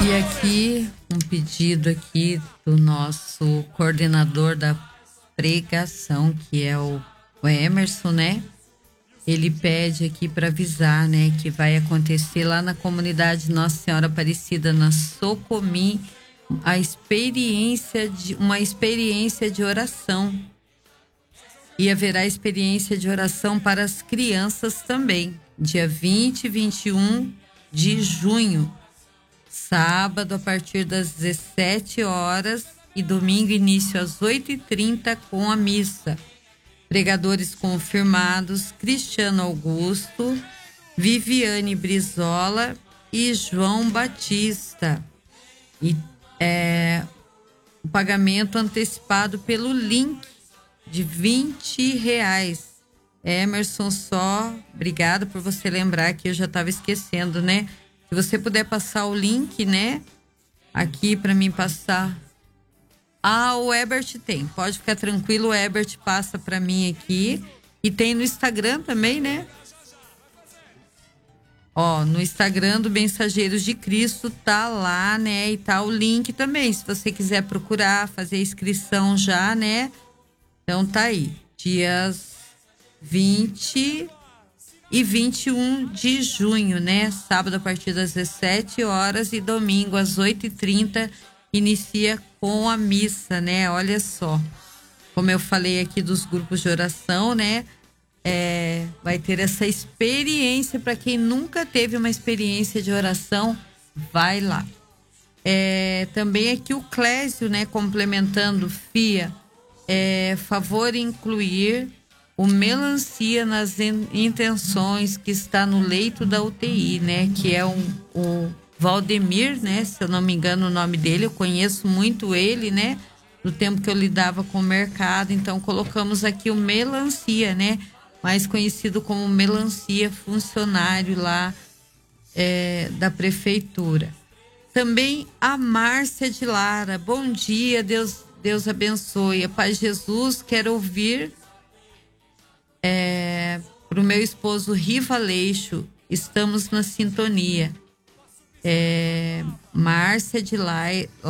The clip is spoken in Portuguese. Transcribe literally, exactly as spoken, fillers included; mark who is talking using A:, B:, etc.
A: E aqui, um pedido aqui do nosso coordenador da pregação, que é o, o Emerson, né? Ele pede aqui para avisar, né, que vai acontecer lá na comunidade Nossa Senhora Aparecida, na Socomi, a experiência de, uma experiência de oração. E haverá experiência de oração para as crianças também, dia vinte e vinte e um de junho. Sábado a partir das dezessete horas e domingo início às oito e trinta com a missa. Pregadores confirmados: Cristiano Augusto, Viviane Brizola e João Batista. E é, o pagamento antecipado pelo link de vinte reais. Emerson, só obrigado por você lembrar, que eu já estava esquecendo, né? Se você puder passar o link, né? Aqui para mim passar. Ah, o Ebert tem. Pode ficar tranquilo, o Ebert passa para mim aqui. E tem no Instagram também, né? Ó, no Instagram do Mensageiros de Cristo tá lá, né? E tá o link também, se você quiser procurar, fazer a inscrição já, né? Então tá aí, dias vinte e vinte e um de junho, né? Sábado a partir das dezessete horas e domingo às oito e trinta inicia com a missa, né? Olha só, como eu falei aqui dos grupos de oração, né? É, vai ter essa experiência para quem nunca teve uma experiência de oração, vai lá. É, também aqui o Clésio, né? Complementando, Fia, é, favor incluir o melancia nas in, intenções que está no leito da U T I, né? Que é um, o Valdemir, né? Se eu não me engano o nome dele, eu conheço muito ele, né? Do tempo que eu lidava com o mercado, então colocamos aqui o melancia, né? Mais conhecido como melancia, funcionário lá é, da prefeitura. Também a Márcia de Lara, bom dia, Deus, Deus abençoe. A paz de Jesus, quero ouvir é, para o meu esposo Riva Leixo, estamos na sintonia. É, Márcia de Lara